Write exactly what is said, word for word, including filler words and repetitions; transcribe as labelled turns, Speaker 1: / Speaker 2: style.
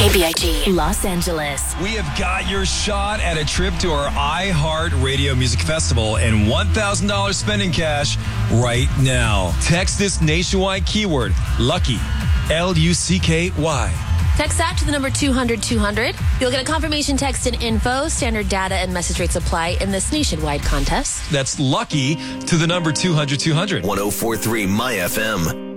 Speaker 1: K B I G, Los Angeles.
Speaker 2: We have got your shot at a trip to our iHeartRadio Music Festival and one thousand dollars spending cash right now. Text this nationwide keyword, LUCKY, L U C K Y.
Speaker 3: Text that to the number two hundred two hundred. You'll get a confirmation text and info. Standard data and message rates apply in this nationwide contest.
Speaker 2: That's LUCKY to the number two hundred two hundred.
Speaker 4: one oh four point three My F M.